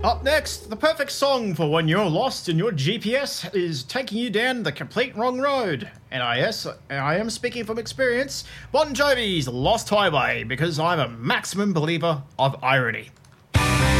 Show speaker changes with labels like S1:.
S1: Up next, the perfect song for when you're lost and your GPS is taking you down the complete wrong road. And yes, I am speaking from experience, Bon Jovi's Lost Highway, because I'm a maximum believer of irony.